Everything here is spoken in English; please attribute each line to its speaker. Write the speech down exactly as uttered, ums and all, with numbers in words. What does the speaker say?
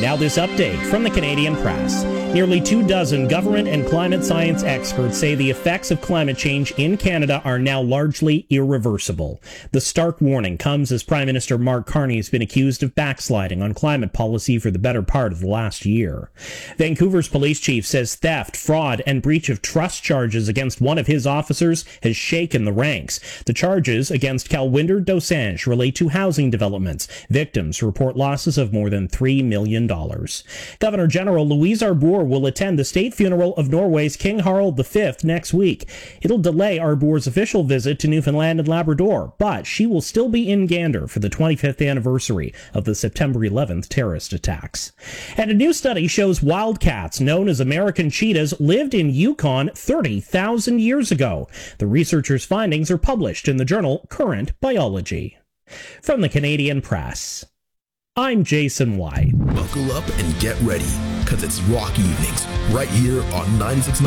Speaker 1: Now this update from the Canadian Press. Nearly two dozen government and climate science experts say the effects of climate change in Canada are now largely irreversible. The stark warning comes as Prime Minister Mark Carney has been accused of backsliding on climate policy for the better part of the last year. Vancouver's police chief says theft, fraud, and breach of trust charges against one of his officers has shaken the ranks. The charges against Calwinder Dosanjh relate to housing developments. Victims report losses of more than three million dollars. Governor General Louise Arbour will attend the state funeral of Norway's King Harald the Fifth next week. It'll delay Arbour's official visit to Newfoundland and Labrador, but she will still be in Gander for the twenty-fifth anniversary of the September eleventh terrorist attacks. And a new study shows wildcats, known as American cheetahs, lived in Yukon thirty thousand years ago. The researchers' findings are published in the journal Current Biology. From the Canadian Press, I'm Jason White.
Speaker 2: Buckle up and get ready, because it's Rock Evenings, right here on ninety-six point nine